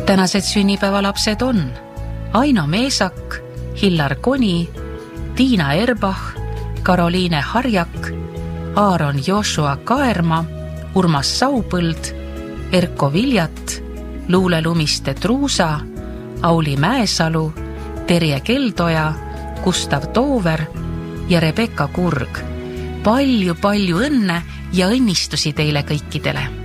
Tänased sünnipäevalapsed on Aino Meesak, Hillar Koni, Tiina Erbach, Karoliine Harjak, Aaron Joshua Kaerma, Urmas Saupõld, Erko Viljat, Luule Lumiste Truusa, Auli Mäesalu, Terje Keldoja, Gustav Toover ja Rebecca Kurg. Palju õnne ja õnnistusi teile kõikidele!